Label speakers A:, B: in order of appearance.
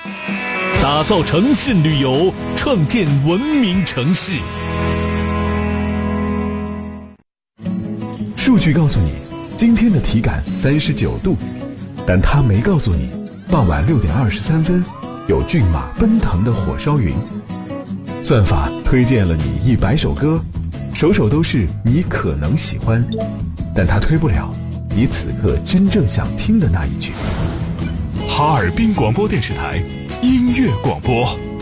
A: 打造诚信旅游，创建文明城市。
B: 数据告诉你，今天的体感39度，但它没告诉你，傍晚6点23分，有骏马奔腾的火烧云。算法推荐了你100首歌，首首都是你可能喜欢，但它推不了你此刻真正想听的那一句。
A: 哈尔滨广播电视台音乐广播。